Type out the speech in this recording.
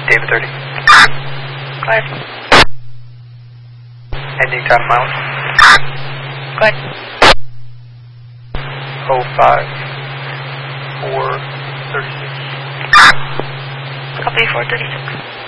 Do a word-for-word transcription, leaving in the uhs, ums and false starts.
David thirty. Go ahead. Ending time miles. Go ahead. oh five four thirty-six. Copy four thirty-six.